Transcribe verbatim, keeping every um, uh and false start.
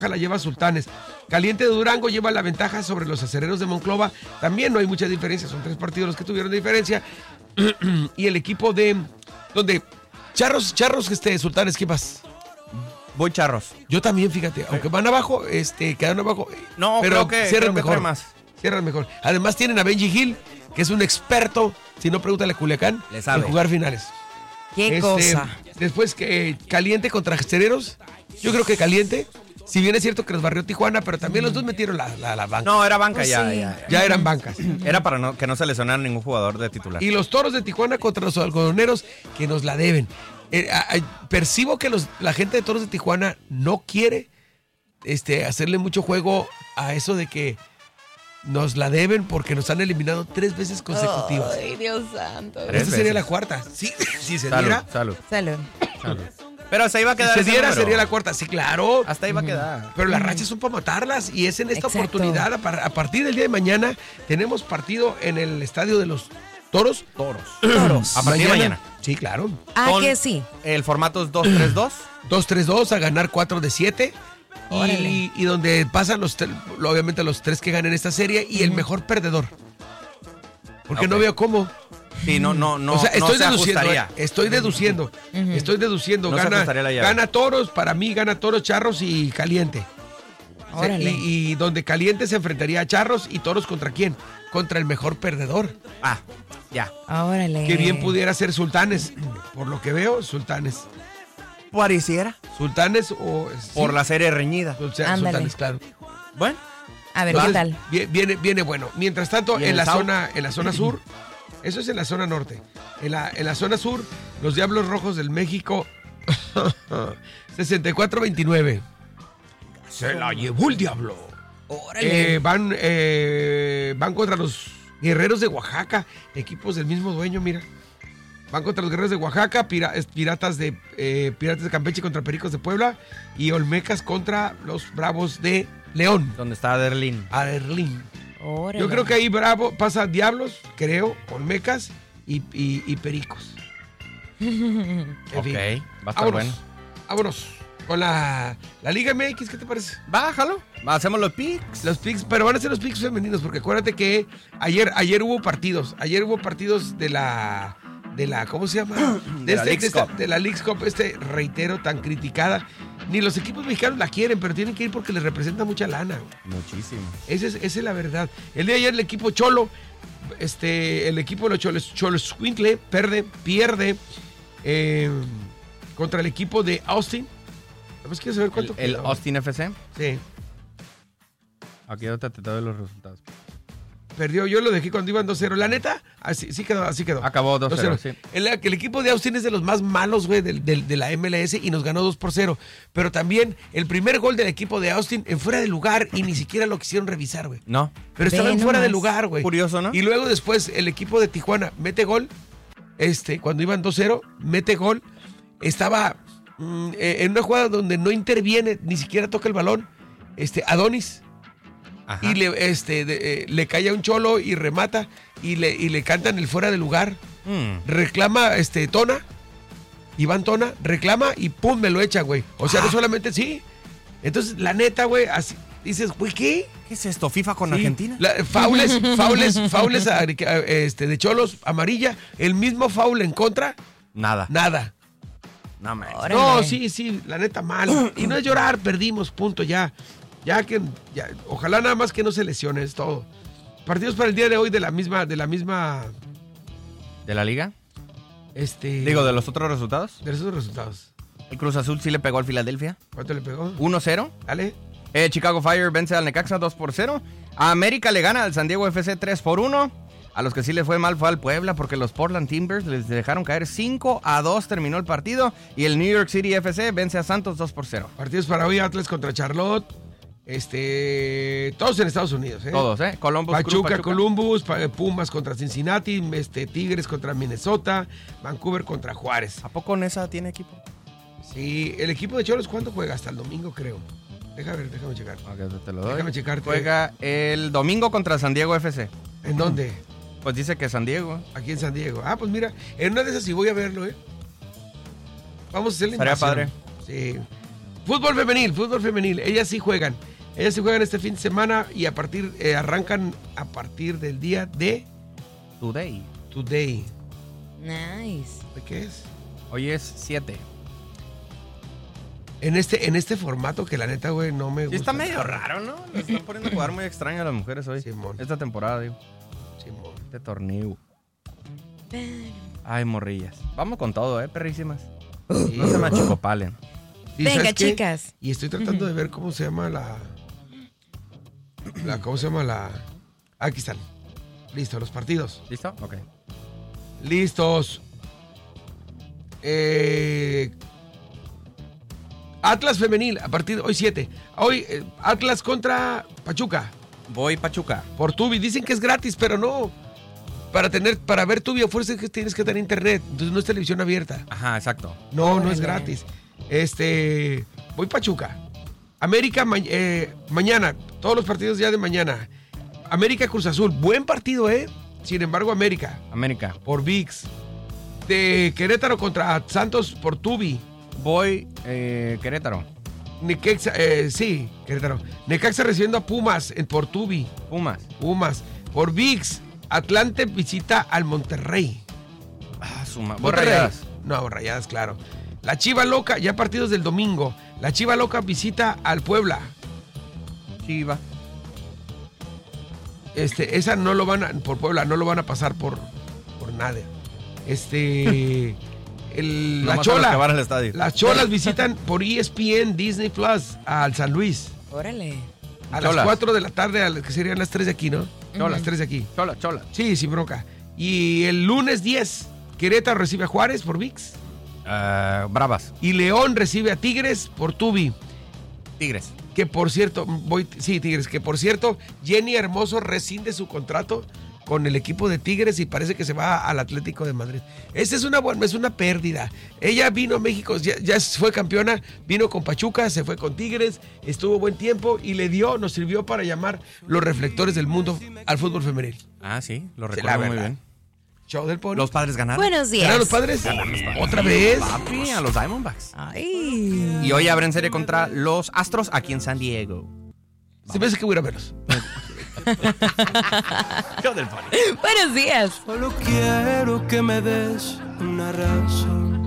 la lleva Sultanes. Caliente de Durango lleva la ventaja sobre los Acereros de Monclova. También no hay mucha diferencia, son tres partidos los que tuvieron de diferencia. Y el equipo de... donde Charros, Charros, este, Sultanes, ¿qué más? Voy Charros. Yo también, fíjate, aunque van abajo, este, quedan abajo. No, pero creo que, cierran creo que mejor. más. Cierran mejor. Además tienen a Benji Hill, que es un experto, si no pregúntale a Culiacán, Le sabe. en jugar finales. Qué Este, cosa. Después que Caliente contra Acereros, yo creo que Caliente, si bien es cierto que los barrió Tijuana, pero también los dos metieron la, la, la banca. No, era banca Pues ya, sí. ya, ya. Ya eran bancas. Era para no, que no se lesionara ningún jugador de titular. Y los Toros de Tijuana contra los Algodoneros, que nos la deben. Eh, a- a- percibo que los, la gente de Toros de Tijuana no quiere este, hacerle mucho juego a eso de que nos la deben porque nos han eliminado tres veces consecutivas. Ay, Dios santo. Tres Esta sería veces. la cuarta. Sí, si se Salud, diera, salud, Salud. salud. Pero se iba a si quedar se ese diera número. sería la cuarta. Sí, claro. Hasta ahí va a quedar. Pero las rachas son para matarlas y es en esta Exacto. oportunidad. A, par- a partir del día de mañana tenemos partido en el estadio de los Toros. Toros. Toros. A partir de mañana. Sí, claro. Ah, Con- que sí. El formato es dos tres dos. dos tres dos a ganar cuatro de siete. Órale. Y, y donde pasan los tre- obviamente los tres que ganen esta serie y el mejor perdedor. Porque Ok. no veo cómo. Sí, no, no, no, o sea, no estoy se deduciendo. ajustaría. eh, Estoy deduciendo. Estoy deduciendo. No se gana, ajustaría la llave. gana Toros, para mí gana Toros, Charros y Caliente. Se- Órale. y, y donde Caliente se enfrentaría a Charros y Toros contra quién? Contra el mejor perdedor. Ah, ya. Órale. Que bien pudiera ser Sultanes. Por lo que veo, Sultanes. Pareciera. Sultanes o... Por sí, la serie reñida. o sea, Ándale. Sultanes, claro. Bueno. A ver, ¿qué Entonces, tal? vie- Viene, viene bueno. Mientras tanto, ¿Y en el la South? zona, en la zona sur, eso es en la zona norte. En la, en la zona sur, los Diablos Rojos del México, sesenta y cuatro veintinueve. Se la llevó el diablo. Órale. Eh, van, eh, van contra los Guerreros de Oaxaca, equipos del mismo dueño, mira. Van contra los Guerreros de Oaxaca, pira- es- piratas, de, eh, Piratas de Campeche contra Pericos de Puebla y Olmecas contra los Bravos de León. ¿Dónde está Derlín? Aderlín. Órale. Yo creo que ahí Bravo pasa Diablos, creo, Olmecas y, y, y Pericos. En Ok, fin. va a estar Vámonos, bueno. vámonos. Con la, la Liga M X, ¿qué te parece? Bájalo. Hacemos los picks. Los picks, pero van a ser los picks femeninos, porque acuérdate que ayer, ayer hubo partidos. Ayer hubo partidos de la. De la. ¿Cómo se llama? De la este- Leagues esta- Cup. de la Leagues Cup, este reitero tan criticada. Ni los equipos mexicanos la quieren, pero tienen que ir porque les representa mucha lana. Muchísimo. Esa es, esa es la verdad. El día de ayer el equipo Cholo, este, el equipo de los Cholos, Cholos Squinkle, pierde, pierde eh, contra el equipo de Austin. ¿Sabes quieres saber El, cuánto el quedó? Austin F C. Sí. Aquí ahorita te doy los resultados. Perdió, yo lo dejé cuando iban dos cero. La neta, así sí quedó, así quedó. Acabó dos cero, sí. El, el equipo de Austin es de los más malos, güey, del- del- de, la M L S y nos ganó dos por cero. Pero también el primer gol del equipo de Austin en fuera de lugar y ni siquiera lo quisieron revisar, güey. No. Pero estaba Ve en fuera de nomás. lugar, güey. Curioso, ¿no? Y luego después el equipo de Tijuana mete gol. Este, cuando iban dos cero, mete gol. Estaba mm, eh, en una jugada donde no interviene, ni siquiera toca el balón. Este, Adonis. Ajá. Y le, este, de- eh, le cae a un cholo y remata. Y le, y le cantan el fuera de lugar. Mm. Reclama este Tona. Iván Tona, reclama y pum, me lo echa, güey. O sea, no solamente sí. Entonces, la neta, güey, así dices, güey, ¿qué? ¿Qué es esto? ¿FIFA con Sí. Argentina? La- faules, faules, faules a- a- este, de cholos, amarilla. El mismo faul en contra, Nada. nada. No, man. Órale. No, sí, sí, la neta mal. Y no es llorar, perdimos, punto, ya. Ya que, ya, ojalá nada más que no se lesione, es todo. Partidos para el día de hoy de la misma, de la misma, ¿De la liga? este... Digo, ¿de los otros resultados? de esos resultados. El Cruz Azul sí le pegó al Filadelfia. ¿Cuánto le pegó? uno cero. Dale. Eh, Chicago Fire vence al Necaxa dos por cero. A América le gana al San Diego F C tres por uno. A los que sí les fue mal fue al Puebla porque los Portland Timbers les dejaron caer cinco a dos, terminó el partido. Y el New York City F C vence a Santos dos por cero. Partidos para hoy, Atlas contra Charlotte. Este, todos en Estados Unidos, ¿eh? Todos, ¿eh? Columbus, Cruz, Pachuca, Pachuca. Columbus, Pa- Pumas contra Cincinnati, este, Tigres contra Minnesota, Vancouver contra Juárez. ¿A poco Nesa tiene equipo? Sí, el equipo de Cholos, ¿cuándo juega? Hasta el domingo, creo. Déjame ver, déjame checar. Ok, te lo doy. Déjame checarte. Juega el domingo contra San Diego F C. ¿En dónde? Pues dice que San Diego. Aquí en San Diego. Ah, pues mira, en una de esas sí voy a verlo, ¿eh? Vamos a hacer la Estaría invasión. padre. Sí. fútbol femenil, fútbol femenil. Ellas sí juegan. Ellas sí juegan este fin de semana y a partir, eh, arrancan a partir del día de Today. Today. Nice. ¿De qué es? Hoy es siete. En este, en este formato que la neta, güey, no me Sí, gusta. está medio raro, ¿no? Le están poniendo a jugar muy extraño a las mujeres hoy. Simón. Esta temporada, digo. Simón. Este torneo. Ay, morrillas. Vamos con todo, ¿eh, perrísimas? Sí. No se me achicopalen. ¿Y Venga, sabes qué? chicas. Y estoy tratando de ver cómo se llama la... la ¿Cómo se llama la...? Aquí están. Listo, los partidos. ¿Listo? Ok. Listos. Eh, Atlas femenil, a partir de hoy siete. Hoy eh, Atlas contra Pachuca. Voy Pachuca. Por Tubi. Dicen que es gratis, pero no. Para tener, para ver Tubi a fuerza que tienes que tener internet. Entonces no es televisión abierta. Ajá, exacto. No, no es Órale. gratis. Este, voy Pachuca. América ma- eh, mañana, todos los partidos ya de mañana. América Cruz Azul, buen partido, ¿eh? Sin embargo, América América. por V I X. De Querétaro contra Santos por Tubi. Voy eh, Querétaro. Necaxa, eh, sí, Querétaro. Necaxa recibiendo a Pumas en por Tubi. Pumas. Pumas. Por V I X, Atlante visita al Monterrey. Ah, suma. Voy Monterrey. Rayadas. No, Rayadas, claro. La Chiva Loca, ya partidos del domingo. La Chiva Loca visita al Puebla. Chiva. Este, esa no lo van a, por Puebla, no lo van a pasar por, por nada. Este, el, la Nomás a los que van Chola, al estadio. las Cholas visitan por E S P N, Disney Plus, al San Luis. Órale. A Cholas. las cuatro de la tarde, a las que serían las tres de aquí, ¿no? No, las tres de aquí. Chola, chola. Sí, sin bronca. Y el lunes diez, Querétaro recibe a Juárez por V I X. Ah, bravas. Y León recibe a Tigres por Tubi. Tigres. Que por cierto, voy, sí, Tigres, que por cierto, Jenny Hermoso rescinde su contrato con el equipo de Tigres y parece que se va al Atlético de Madrid. Esa es una buena, es una pérdida. Ella vino a México, ya, ya fue campeona, vino con Pachuca, se fue con Tigres, estuvo buen tiempo y le dio, nos sirvió para llamar los reflectores del mundo al fútbol femenil. Ah, sí, lo Sí, recuerdo la muy verdad. bien. Show del Pony. Los padres ganaron. Buenos días. ¿Ganaron los padres? ¿Otra vez? Papi, a los Diamondbacks. Ay. Y hoy abren serie contra los Astros aquí en San Diego. Se me hace que voy a ir a verlos. Buenos días. Solo quiero que me des una razón